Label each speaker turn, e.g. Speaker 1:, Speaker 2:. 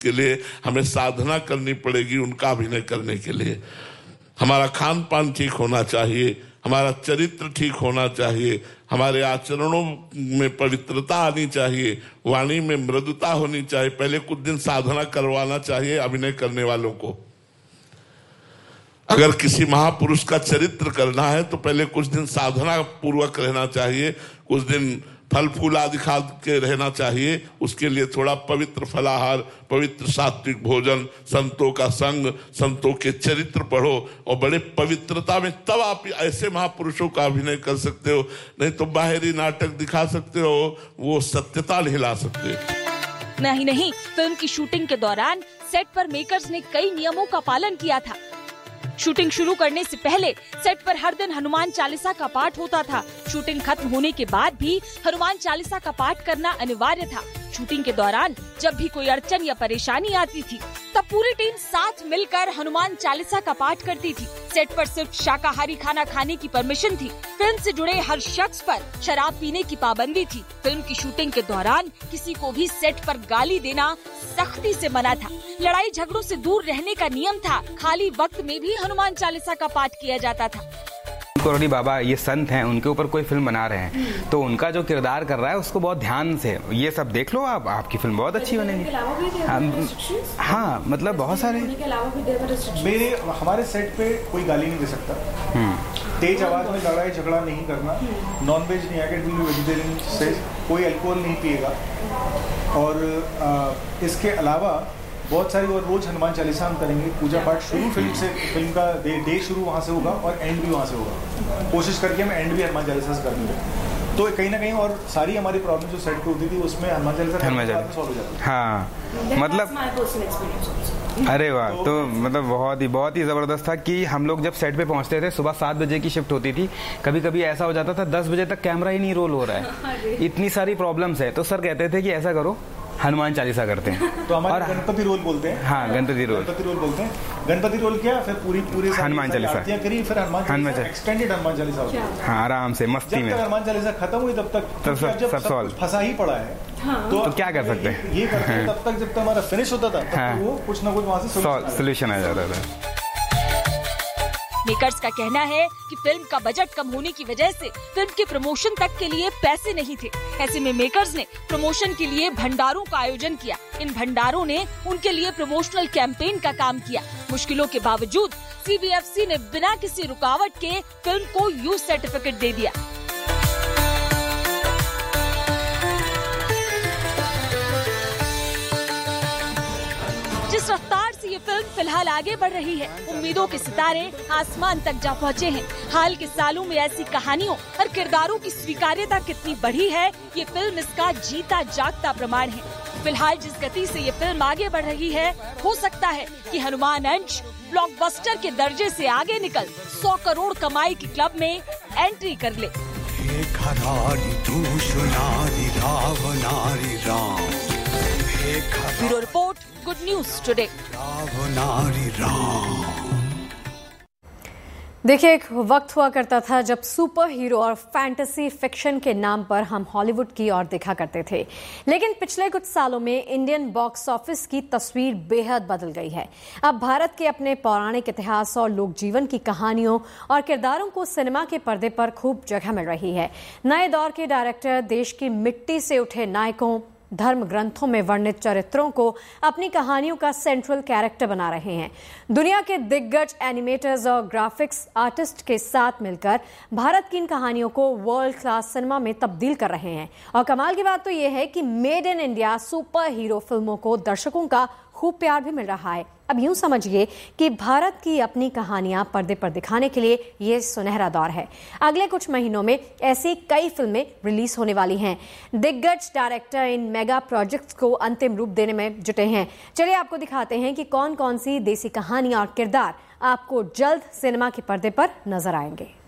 Speaker 1: के लिए हमें साधना करनी पड़ेगी उनका अभिनय करने के लिए। हमारा खान पान ठीक होना चाहिए, हमारा चरित्र ठीक होना चाहिए, हमारे आचरणों में पवित्रता आनी चाहिए, वाणी में मृदुता होनी चाहिए। पहले कुछ दिन साधना करवाना चाहिए अभिनय करने वालों को। अगर किसी महापुरुष का चरित्र करना है तो पहले कुछ दिन साधना पूर्वक रहना चाहिए, कुछ दिन फल फूल आदि खा के रहना चाहिए। उसके लिए थोड़ा पवित्र फलाहार, पवित्र सात्विक भोजन, संतों का संग, संतों के चरित्र पढ़ो और बड़े पवित्रता में तब आप ऐसे महापुरुषों का अभिनय कर सकते हो। नहीं तो बाहरी नाटक दिखा सकते हो, वो सत्यता नहीं ला सकते।
Speaker 2: नहीं, फिल्म की शूटिंग के दौरान सेट पर मेकर्स ने कई नियमों का पालन किया था। शूटिंग शुरू करने से पहले सेट पर हर दिन हनुमान चालीसा का पाठ होता था। शूटिंग खत्म होने के बाद भी हनुमान चालीसा का पाठ करना अनिवार्य था। शूटिंग के दौरान जब भी कोई अड़चन या परेशानी आती थी तब पूरी टीम साथ मिलकर हनुमान चालीसा का पाठ करती थी। सेट पर सिर्फ शाकाहारी खाना खाने की परमिशन थी। फिल्म से जुड़े हर शख्स पर शराब पीने की पाबंदी थी। फिल्म की शूटिंग के दौरान किसी को भी सेट पर गाली देना सख्ती से मना था। लड़ाई झगड़ों से दूर रहने का नियम था। खाली वक्त में भी हनुमान चालीसा का पाठ किया जाता था।
Speaker 3: कोरोड़ी बाबा ये संत हैं, उनके ऊपर कोई फिल्म बना रहे हैं तो उनका जो किरदार कर रहा है उसको बहुत ध्यान से ये सब देख लो, आप आपकी फिल्म बहुत अच्छी बनेगी। हाँ, मतलब बहुत सारे
Speaker 4: हमारे सेट पे कोई गाली नहीं दे सकता, तेज आवाज में लड़ाई झगड़ा नहीं करना, नॉन वेज नहीं आएगा, वेजिटेरियन से कोई अल्कोहल नहीं पिएगा। और इसके अलावा बहुत सारी और रोज हनुमान चालीसा हम करेंगे। पूजा पाठ शुरू फिल्म का डे शुरू वहाँ से होगा और एंड भी वहाँ से होगा। कोशिश करके हम एंड भी हनुमान चालीसा से करेंगे। तो कहीं ना कहीं और सारी हमारी प्रॉब्लम जो सेट पे होती थी उसमें हनुमान चालीसा सॉल्व हो जाती है।
Speaker 3: हाँ, मतलब अरे वाह, तो मतलब बहुत ही जबरदस्त था कि हम लोग जब सेट पे पहुंचते थे, सुबह 7 बजे की शिफ्ट होती थी, कभी कभी ऐसा हो जाता था 10 बजे तक कैमरा ही नहीं रोल हो रहा है, इतनी सारी प्रॉब्लम्स है। तो सर कहते थे कि ऐसा करो, हनुमान चालीसा करते हैं।
Speaker 4: तो हमारे गणपति रोल बोलते हैं।
Speaker 3: हाँ, गणपति रोल बोलते हैं। गणपति रोल क्या, फिर पूरी हनुमान चालीसा
Speaker 4: करी, फिर हनुमान एक्सटेंडेड हनुमान चालीसा होती है।
Speaker 3: हाँ, आराम से मस्ती में।
Speaker 4: हनुमान चालीसा खत्म हुई तब तक सब फंसा ही पड़ा है।
Speaker 3: तो क्या कर सकते हैं,
Speaker 4: ये करते हैं तब तक जब तक हमारा फिनिश होता था, तब वो कुछ ना कुछ वहाँ से
Speaker 3: सोल्यूशन आ जाता था।
Speaker 2: मेकर्स का कहना है कि फिल्म का बजट कम होने की वजह से फिल्म के प्रमोशन तक के लिए पैसे नहीं थे। ऐसे में मेकर्स ने प्रमोशन के लिए भंडारों का आयोजन किया। इन भंडारों ने उनके लिए प्रमोशनल कैंपेन का काम किया। मुश्किलों के बावजूद CBFC ने बिना किसी रुकावट के फिल्म को यूज सर्टिफिकेट दे दिया। जिस रफ्तार से ये फिल्म फिलहाल आगे बढ़ रही है, उम्मीदों के सितारे आसमान तक जा पहुँचे हैं। हाल के सालों में ऐसी कहानियों और किरदारों की स्वीकार्यता कितनी बढ़ी है, ये फिल्म इसका जीता जागता प्रमाण है। फिलहाल जिस गति से ये फिल्म आगे बढ़ रही है, हो सकता है कि हनुमान अंश ब्लॉकबस्टर के दर्जे से आगे निकल 100 करोड़ कमाई के क्लब में एंट्री कर ले। Bureau report, good news today.
Speaker 5: देखिए, एक वक्त हुआ करता था जब सुपर हीरो और फैंटेसी फिक्शन के नाम पर हम हॉलीवुड की ओर देखा करते थे, लेकिन पिछले कुछ सालों में इंडियन बॉक्स ऑफिस की तस्वीर बेहद बदल गई है। अब भारत के अपने पौराणिक इतिहास और लोक जीवन की कहानियों और किरदारों को सिनेमा के पर्दे पर खूब जगह मिल रही है। नए दौर के डायरेक्टर देश की मिट्टी से उठे नायकों, धर्म ग्रंथों में वर्णित चरित्रों को अपनी कहानियों का सेंट्रल कैरेक्टर बना रहे हैं। दुनिया के दिग्गज एनिमेटर्स और ग्राफिक्स आर्टिस्ट के साथ मिलकर भारत की इन कहानियों को वर्ल्ड क्लास सिनेमा में तब्दील कर रहे हैं। और कमाल की बात तो यह है कि made in India super hero फिल्मों को दर्शकों का खूब प्यार भी मिल रहा है। अब यूं समझिए कि भारत की अपनी कहानियां पर्दे पर दिखाने के लिए ये सुनहरा दौर है। अगले कुछ महीनों में ऐसी कई फिल्में रिलीज होने वाली हैं। दिग्गज डायरेक्टर इन मेगा प्रोजेक्ट्स को अंतिम रूप देने में जुटे हैं। चलिए आपको दिखाते हैं कि कौन कौन सी देसी कहानियां और किरदार आपको जल्द सिनेमा के पर्दे पर नजर आएंगे।